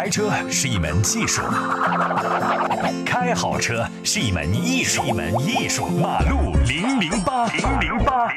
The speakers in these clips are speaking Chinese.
开车是一门技术，开好车是一门艺术，马路008，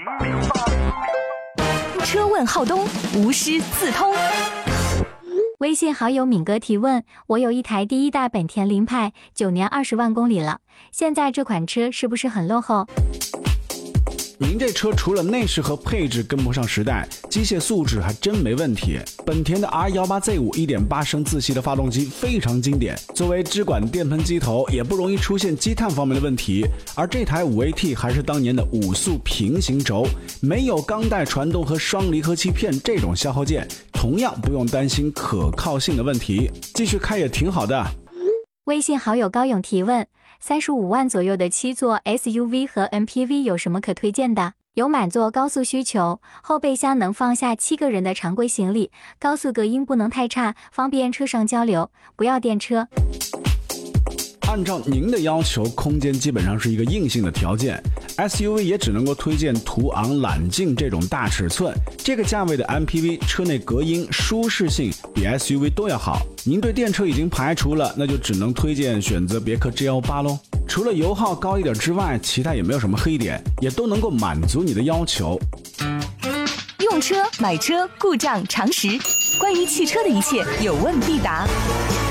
车问浩东，无师自通。微信好友敏哥提问：我有一台第一代本田凌派，9年20万公里了，现在这款车是不是很落后？ 您这车除了内饰和配置跟不上时代，机械素质还真没问题。本田的 R18Z5 1.8升自吸的发动机非常经典，作为支管电喷机头也不容易出现积碳方面的问题。而这台 5AT 还是当年的5速平行轴，没有钢带传动和双离合器片这种消耗件，同样不用担心可靠性的问题，继续开也挺好的。 微信好友高勇提问：35万左右的7座 SUV 和 MPV 有什么可推荐的？有满座高速需求，后备箱能放下7个人的常规行李，高速隔音不能太差，方便车上交流，不要电车。 按照您的要求，空间基本上是一个硬性的条件， SUV 也只能够推荐途昂、揽境这种大尺寸。这个价位的 MPV 车内隔音、舒适性比 SUV 都要好。您对电车已经排除了，那就只能推荐选择别克 G18咯。除了油耗高一点之外，其他也没有什么黑点，也都能够满足你的要求。 用车、买车、故障、常识，关于汽车的一切有问必答。